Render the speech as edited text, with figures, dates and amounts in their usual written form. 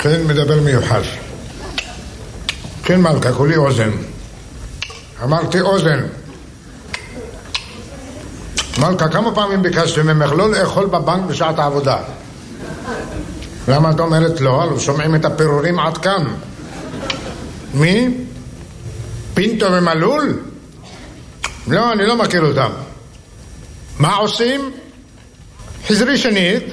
כן, מדבר מיוחד. כן, מלכה, כולי אוזן. אמרתי אוזן. מלכה, כמה פעמים ביקשתי ממך לא לאכול בבנק בשעת העבודה? למה את אומרת לא? לא שומעים את הפירורים עד כאן. מי? פינטו ומלול? לא, אני לא מכיר אותם. מה עושים? חזרי שנית.